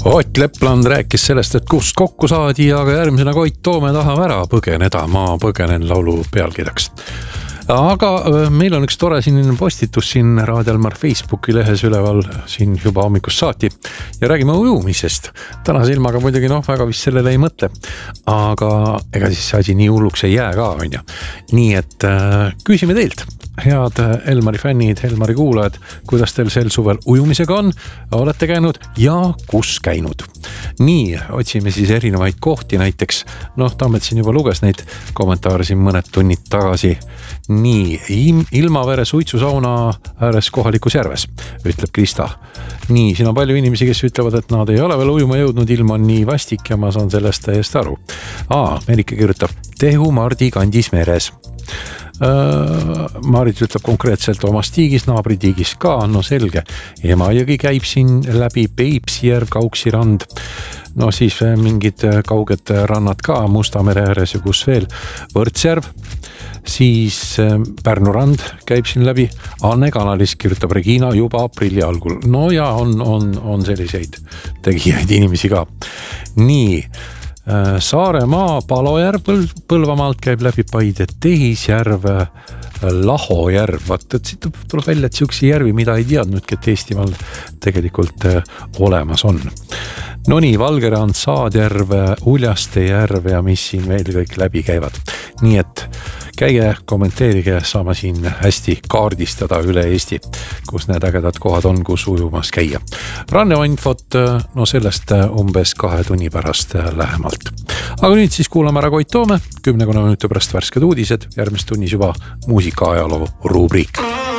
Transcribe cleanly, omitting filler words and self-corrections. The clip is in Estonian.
Ott Lepland rääkis sellest, et kust kokku saadi, aga järgmisena Koit Toome tahab ära põgeneda, ma põgenen laulu pealkirjaks. Aga meil on üks tore siin postitus siin Raadio Elmar Facebooki lehes üleval siin juba hommikust saati ja räägime ujumisest. Tänase ilmaga muidugi väga vist sellele ei mõtle, aga ega siis see asi nii hulluks ei jää ka, on ju. Nii et küsime teilt, head Elmari fännid, Elmari kuulajad, kuidas teil sel suvel ujumisega on, olete käinud ja kus käinud. Nii, otsime siis erinevaid kohti näiteks, Tammet siin juba luges neid kommentaare siin mõned tunnid tagasi. Nii, Ilmavere suitsusauna ääres kohalikus järves, ütleb Krista. Nii, siin on palju inimesi, kes ütlevad, et nad ei ole veel ujuma jõudnud, ilm on nii vastik ja ma saan sellest täiesti aru. Merike kirjutab, Tehu Mardi kandis meres. Marit ütleb konkreetselt oma tiigis, naabri tiigis ka, selge. Emajõgi käib siin läbi Peipsijärv, Kauksi rand. Siis mingid kauged rannad ka, Mustamere ääres ja kus veel, Võrtsjärv. Siis Pärnu rand käib siin läbi, Anne Kanalis kirjutab Regina juba aprilli algul. Ja on selliseid tegijaid inimesi ka. Nii, Saaremaa, Palojärv Põlvamaalt käib läbi Paide, Tehisjärv, Lahojärv. Vaat, et siit tuleb välja, et siuksi järvi, mida ei teadnudki, et Eestimaal tegelikult olemas on. Nii, Valgerand, Saadjärv, Uljaste järv ja mis siin veel kõik läbi käivad. Nii et käige, kommenteerige, saame siin hästi kaardistada üle Eesti, kus need ägedad kohad on, kus ujumas käia. Ranneinfot, sellest umbes 2 tunni pärast lähemalt. Aga nüüd siis kuulame ära Koit Toome, 10 minuti pärast värsked uudised, järgmist tunnis juba muusikaajaloo rubriik.